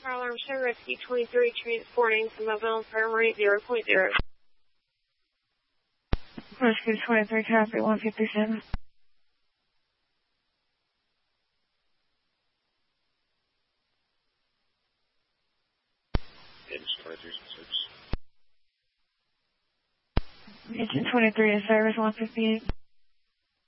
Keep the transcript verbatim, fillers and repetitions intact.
Fire alarm show rescue twenty-three transporting to Mobile Infirmary zero point zero. Rescue twenty-three, copy one fifty-seven. Engine twenty-three is service one fifty-eight.